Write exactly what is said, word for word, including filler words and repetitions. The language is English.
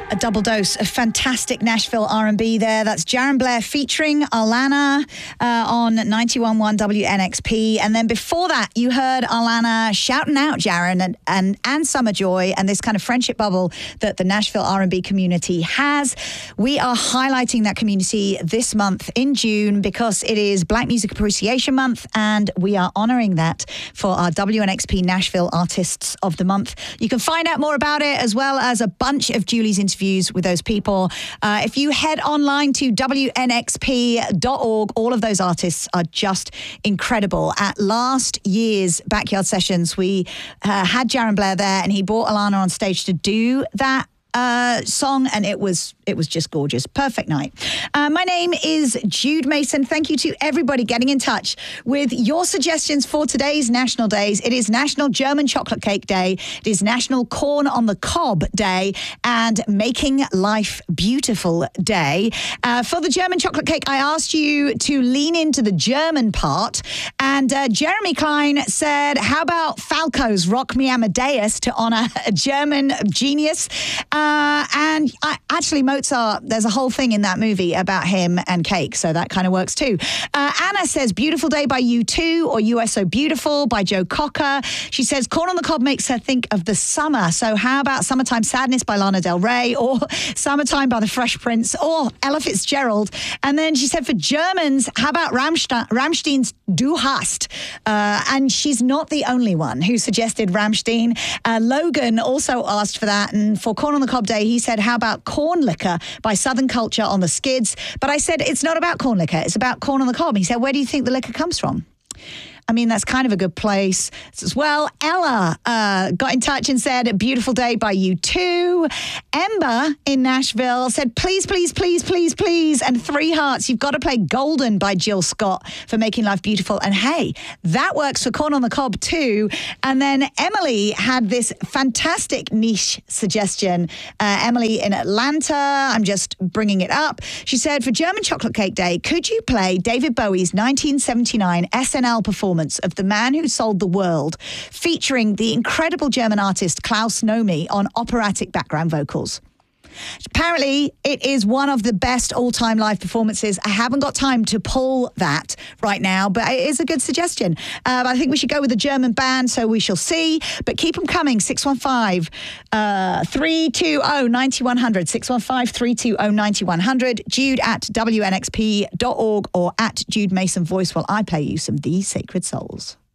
A double dose of fantastic Nashville R and B there. That's Jaron Blair featuring Alana uh, on ninety-one point one W N X P. And then before that, you heard Alana shouting out Jaron and, and, and Summer Joy and this kind of friendship bubble that the Nashville R and B community has. We are highlighting that community this month in June because it is Black Music Appreciation Month, and we are honoring that for our W N X P Nashville Artists of the Month. You can find out more about it, as well as a bunch of Julie's interviews with those people. Uh, if you head online to W N X P dot org, all of those artists are just incredible. At last year's Backyard Sessions, we uh, had Jaron Blair there, and he brought Alana on stage to do that Uh, song, and it was it was just gorgeous. Perfect night. Uh, my name is Jude Mason. Thank you to everybody getting in touch with your suggestions for today's National Days. It is National German Chocolate Cake Day. It is National Corn on the Cob Day and Making Life Beautiful Day. Uh, for the German chocolate cake, I asked you to lean into the German part, and uh, Jeremy Klein said, how about Falco's Rock Me Amadeus to honor a German genius? Uh, and I, actually, Mozart, there's a whole thing in that movie about him and cake, so that kind of works too. Uh, Anna says, Beautiful Day by U two, or You Are So Beautiful by Joe Cocker. She says, Corn on the Cob makes her think of the summer. So how about Summertime Sadness by Lana Del Rey, or Summertime by the Fresh Prince, or Ella Fitzgerald. And then she said, for Germans, how about Rammstein, Rammstein's Du hast? Uh, and she's not the only one who suggested Rammstein. Uh, Logan also asked for that, and for Corn on the Cob Day, he said, how about Corn Liquor by Southern Culture on the Skids? But I said, it's not about corn liquor, it's about corn on the cob. He said, where do you think the liquor comes from? I mean, that's kind of a good place as well. Ella uh, got in touch and said, Beautiful Day by U two. Ember in Nashville said, please, please, please, please, please. And three hearts, you've got to play Golden by Jill Scott for Making Life Beautiful. And hey, that works for Corn on the Cob too. And then Emily had this fantastic niche suggestion. Uh, Emily in Atlanta, I'm just bringing it up. She said, for German Chocolate Cake Day, could you play David Bowie's nineteen seventy-nine S N L performance of The Man Who Sold the World, featuring the incredible German artist Klaus Nomi on operatic background vocals? Apparently, it is one of the best all-time live performances. I haven't got time to pull that right now, but it is a good suggestion. Uh, I think we should go with the German band, so we shall see. But keep them coming. six one five, three two zero, nine one zero zero. six one five, three two zero, nine one zero zero. Jude at W N X P dot org or at Jude Mason Voice while I play you some These Sacred Souls.